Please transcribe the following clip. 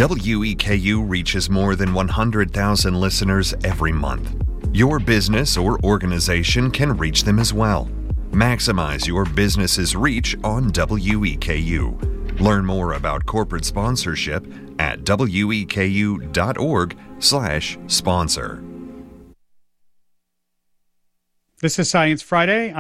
WEKU reaches more than 100,000 listeners every month. Your business or organization can reach them as well. Maximize your business's reach on WEKU. Learn more about corporate sponsorship at weku.org/sponsor. This is Science Friday.